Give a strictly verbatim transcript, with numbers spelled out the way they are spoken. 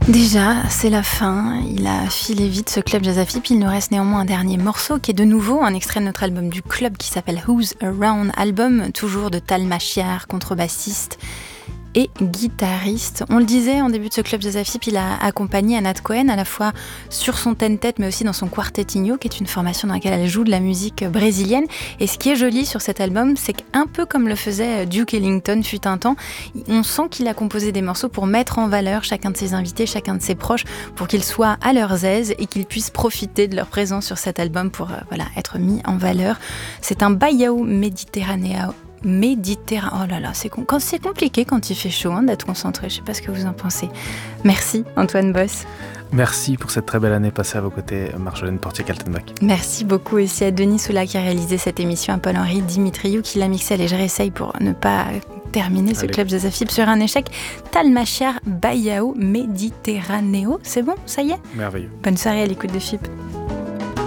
Déjà, c'est la fin. Il a filé vite ce club Jazz Afip. Il nous reste néanmoins un dernier morceau qui est de nouveau un extrait de notre album du club qui s'appelle Who's Around, album toujours de Tal Machiar, contrebassiste et guitariste. On le disait en début de ce club Jazz Afip, il a accompagné Anat Cohen à la fois sur son ten-tête mais aussi dans son quartetinho, qui est une formation dans laquelle elle joue de la musique brésilienne. Et ce qui est joli sur cet album, c'est qu'un peu comme le faisait Duke Ellington fut un temps, on sent qu'il a composé des morceaux pour mettre en valeur chacun de ses invités, chacun de ses proches, pour qu'ils soient à leurs aises et qu'ils puissent profiter de leur présence sur cet album pour euh, voilà, être mis en valeur. C'est un Baião Méditerranéen. Méditerranée. Oh là là, c'est, con... quand c'est compliqué quand il fait chaud hein, d'être concentré. Je ne sais pas ce que vous en pensez. Merci Antoine Boss. Merci pour cette très belle année passée à vos côtés, Marjolaine Portier-Kaltenbach. Merci beaucoup aussi à Denis Soula qui a réalisé cette émission, à Paul-Henri Dimitriou qui l'a mixé. Allez, je réessaye pour ne pas terminer ce Allez. Club Jazz Afip sur un échec. Tal Machiar Baião Méditerranéo. C'est bon, ça y est ? Merveilleux. Bonne soirée à l'écoute de F I P.